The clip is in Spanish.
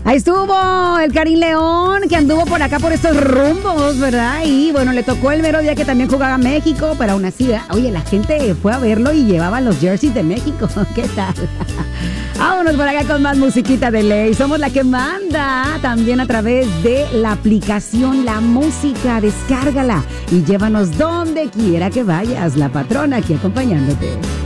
Ahí estuvo el Karim León, que anduvo por acá por estos rumbos, ¿verdad? Y bueno, le tocó el mero día que también jugaba México, pero aún así, ¿verdad? Oye, la gente fue a verlo y llevaba los jerseys de México. ¿Qué tal? Vámonos por acá con más musiquita de ley. Somos la que manda también a través de la aplicación La Música. Descárgala y llévanos donde quiera que vayas. La Patrona aquí acompañándote.